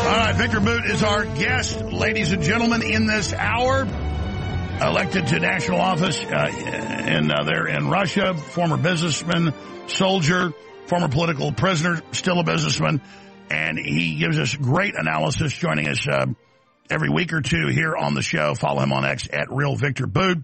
All right, Victor Bout is our guest, ladies and gentlemen, in this hour. Elected to national office there in Russia, former businessman, soldier, former political prisoner, still a businessman, and he gives us great analysis, joining us every week or two here on the show. Follow him on X at Real Victor Bout.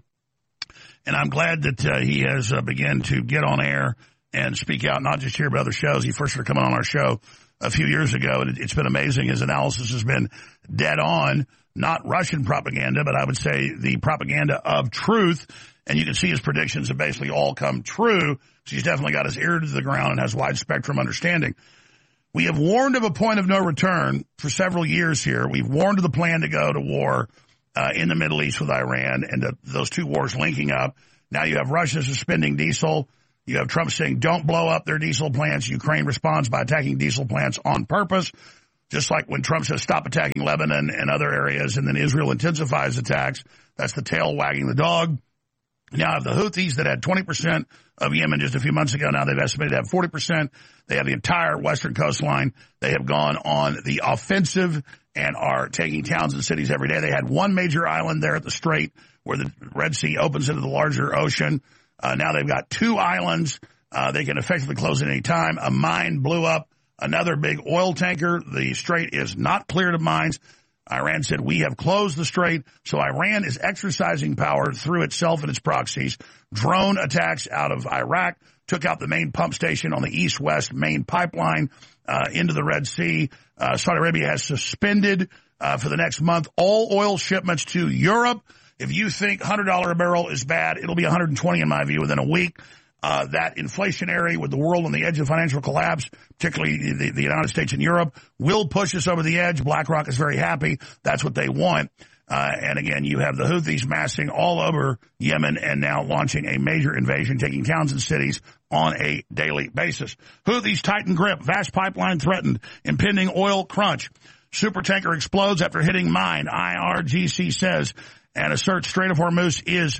And I'm glad that he has begun to get on air and speak out, not just here but other shows. He first started coming on our show a few years ago, and it's been amazing. His analysis has been dead on, not Russian propaganda, but I would say the propaganda of truth. And you can see his predictions have basically all come true. So he's definitely got his ear to the ground and has wide spectrum understanding. We have warned of a point of no return for several years here. We've warned of the plan to go to war in the Middle East with Iran and those two wars linking up. Now you have Russia suspending diesel. You have Trump saying, don't blow up their diesel plants. Ukraine responds by attacking diesel plants on purpose, just like when Trump says stop attacking Lebanon and other areas, and then Israel intensifies attacks. That's the tail wagging the dog. Now, the Houthis that had 20% of Yemen just a few months ago, now they've estimated to have 40%. They have the entire western coastline. They have gone on the offensive and are taking towns and cities every day. They had one major island there at the Strait where the Red Sea opens into the larger ocean. Now they've got two islands. They can effectively close at any time. A mine blew up another big oil tanker. The Strait is not cleared of mines. Iran said, we have closed the Strait. So Iran is exercising power through itself and its proxies. Drone attacks out of Iraq took out the main pump station on the east-west main pipeline into the Red Sea. Saudi Arabia has suspended for the next month all oil shipments to Europe. If you think $100 a barrel is bad, it'll be $120 in my view within a week. That inflationary with the world on the edge of financial collapse, particularly the United States and Europe, will push us over the edge. BlackRock is very happy. That's what they want. And again, you have the Houthis massing all over Yemen and now launching a major invasion, taking towns and cities on a daily basis. Houthis tighten grip. Vast pipeline threatened. Impending oil crunch. Supertanker explodes after hitting mine, IRGC says, and asserts Strait of Hormuz is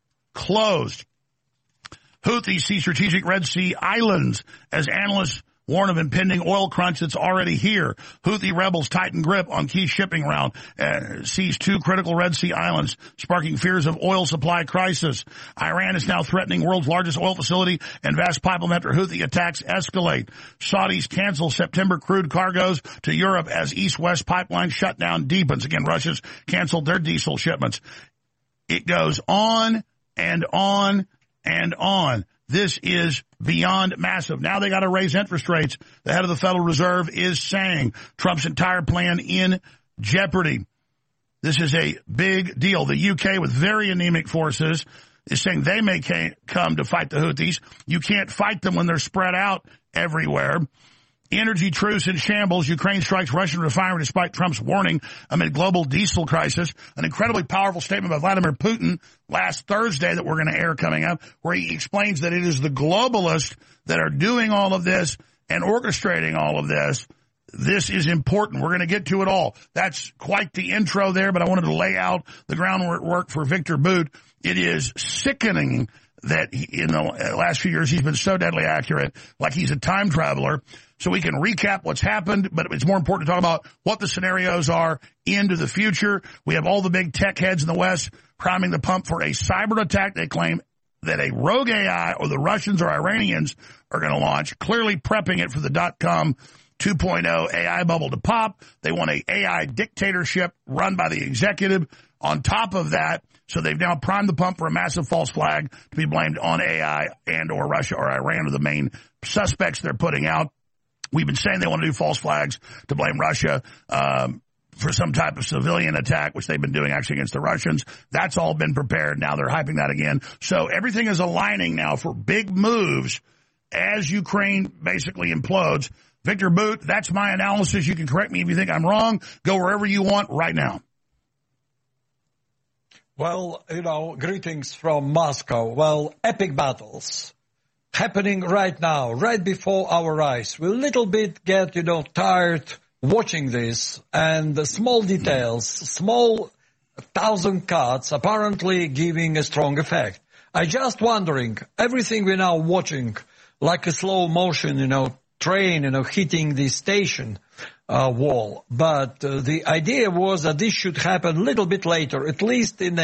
closed. Houthis see strategic Red Sea islands as analysts warn of impending oil crunch that's already here. Houthi rebels tighten grip on key shipping route, seize two critical Red Sea islands, sparking fears of oil supply crisis. Iran is now threatening world's largest oil facility and vast pipeline after Houthi attacks escalate. Saudis cancel September crude cargoes to Europe as east-west pipeline shutdown deepens. Again, Russia's canceled their diesel shipments. It goes on and on and on. This is beyond massive. Now they got to raise interest rates. The head of the Federal Reserve is saying Trump's entire plan in jeopardy. This is a big deal. The UK, with very anemic forces, is saying they may come to fight the Houthis. You can't fight them when they're spread out everywhere. Energy truce in shambles. Ukraine strikes Russian refinery despite Trump's warning amid global diesel crisis. An incredibly powerful statement by Vladimir Putin last Thursday that we're going to air coming up, where he explains that it is the globalists that are doing all of this and orchestrating all of this. This is important. We're going to get to it all. That's quite the intro there, but I wanted to lay out the groundwork for Victor Bout. It is sickening that in the last few years he's been so deadly accurate, like he's a time traveler. So we can recap what's happened, but it's more important to talk about what the scenarios are into the future. We have all the big tech heads in the West priming the pump for a cyber attack they claim that a rogue AI or the Russians or Iranians are going to launch, clearly prepping it for the .com 2.0 AI bubble to pop. They want a AI dictatorship run by the executive on top of that. So they've now primed the pump for a massive false flag to be blamed on AI and or Russia or Iran are the main suspects they're putting out. We've been saying they want to do false flags to blame Russia for some type of civilian attack, which they've been doing actually against the Russians. That's all been prepared. Now they're hyping that again. So everything is aligning now for big moves as Ukraine basically implodes. Victor Bout, that's my analysis. You can correct me if you think I'm wrong. Go wherever you want right now. Well, greetings from Moscow. Well, epic battles happening right now, right before our eyes. We a little bit get, tired watching this, and the small details, small 1,000 cuts apparently giving a strong effect. I just wondering, everything we're now watching, like a slow motion, train, hitting the station, wall. But the idea was that this should happen a little bit later, at least in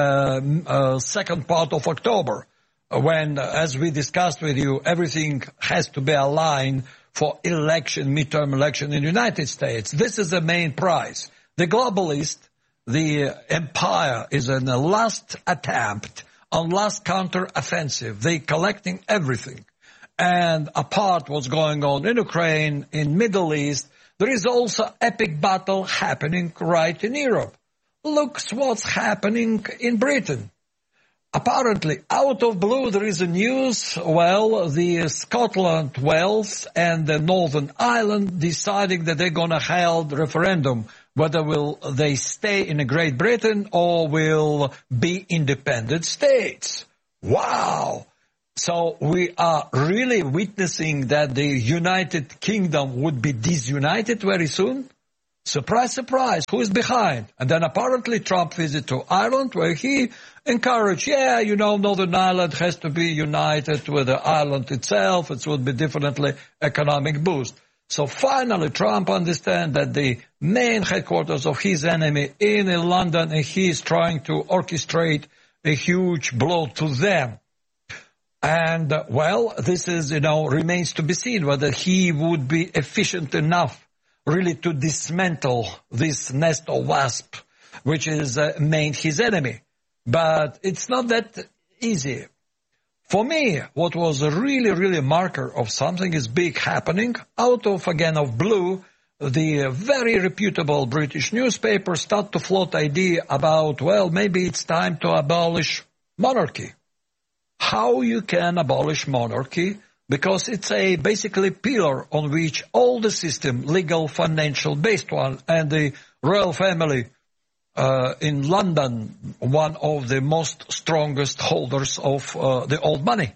a second part of October, when, as we discussed with you, everything has to be aligned for midterm election in the United States. This is the main prize. The globalist, the empire, is in the last attempt on last counter-offensive. They're collecting everything. And apart what's going on in Ukraine, in Middle East, there is also epic battle happening right in Europe. Look what's happening in Britain. Apparently, out of blue, there is a news, well, the Scotland, Wales, and the Northern Ireland deciding that they're going to hold referendum, whether will they stay in Great Britain or will be independent states. Wow! So we are really witnessing that the United Kingdom would be disunited very soon. Surprise, surprise, who is behind? And then apparently Trump visited to Ireland where he encouraged, Northern Ireland has to be united with the Ireland itself. It would be definitely economic boost. So finally Trump understands that the main headquarters of his enemy in London, and he is trying to orchestrate a huge blow to them. And, well, this is, remains to be seen whether he would be efficient enough really to dismantle this nest of wasp, which is his enemy. But it's not that easy. For me, what was a really a marker of something is big happening, out of blue, the very reputable British newspapers start to float idea about, well, maybe it's time to abolish monarchy. How you can abolish monarchy? Because it's a basically pillar on which all the system, legal, financial, based one, and the royal family in London, one of the most strongest holders of the old money.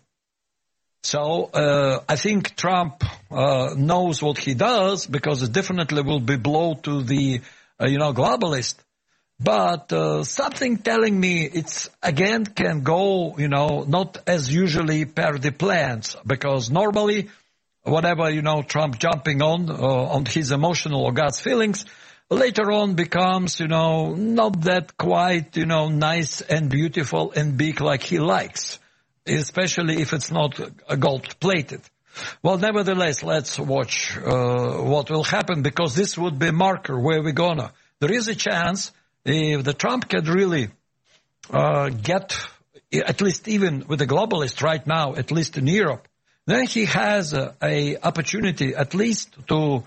So I think Trump knows what he does, because it definitely will be blow to the globalist. But something telling me it's again can go, not as usually per the plans, because normally whatever, Trump jumping on his emotional or God's feelings, later on becomes, not that quite, nice and beautiful and big like he likes, especially if it's not gold plated. Well, nevertheless, let's watch what will happen, because this would be a marker where we're gonna. There is a chance if the Trump can really get, at least even with the globalists right now, at least in Europe, then he has a opportunity at least to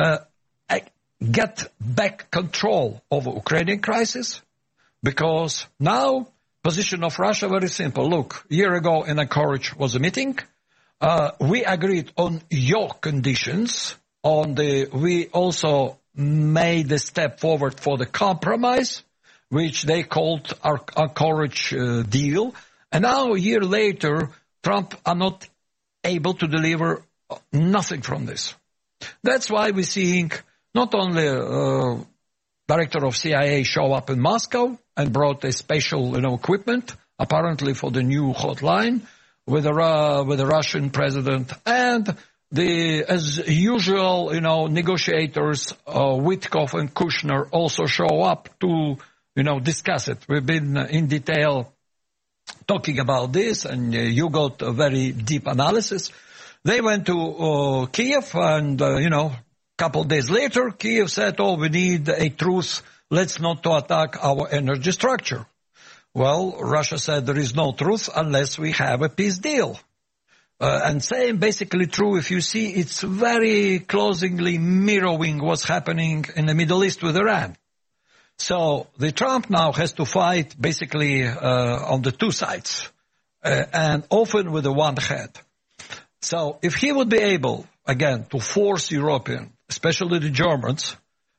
get back control of the Ukrainian crisis, because now position of Russia very simple. Look, a year ago in Anchorage was a meeting. We agreed on your conditions. We also made a step forward for the compromise, which they called our Anchorage deal. And now a year later, Trump are not able to deliver nothing from this. That's why we're seeing not only director of CIA show up in Moscow and brought a special, equipment, apparently for the new hotline with the Russian president, and as usual, negotiators, Witkoff and Kushner also show up to, discuss it. We've been in detail talking about this, and you got a very deep analysis. They went to Kiev, and, couple of days later, Kiev said, we need a truce. Let's not to attack our energy structure. Well, Russia said there is no truce unless we have a peace deal. And same basically true if you see it's very closely mirroring what's happening in the Middle East with Iran. So the Trump now has to fight basically on the two sides, and often with the one head. So if he would be able, again, to force European, especially the Germans,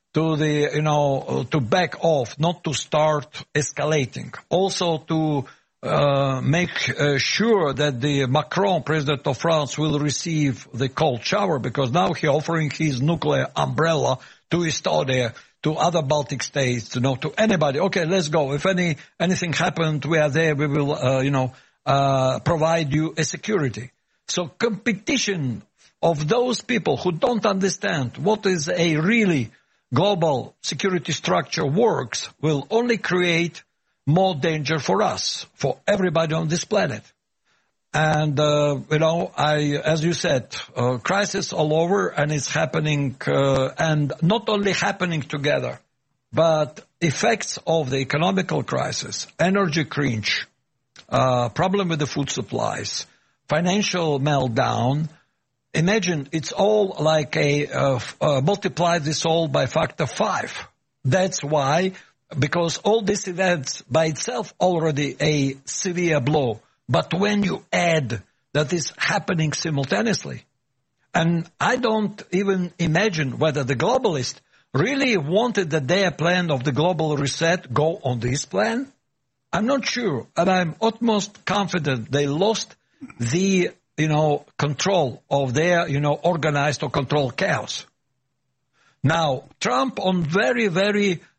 to back off, not to start escalating, also to make sure that the Macron, president of France, will receive the cold shower, because now he's offering his nuclear umbrella to Estonia, to other Baltic states, to anybody. Okay, let's go. If anything happened, we are there. We will, provide you a security. So competition of those people who don't understand what is a really global security structure works will only create more danger for us, for everybody on this planet. And, as you said, crisis all over, and it's happening, and not only happening together, but effects of the economical crisis, energy crunch, problem with the food supplies, financial meltdown. Imagine it's all like multiply this all by factor 5. That's why, because all these events by itself already a severe blow. But when you add that is happening simultaneously, and I don't even imagine whether the globalists really wanted that their plan of the global reset go on this plan. I'm not sure, and I'm utmost confident they lost the, control of their, organized or controlled chaos. Now, Trump on very, very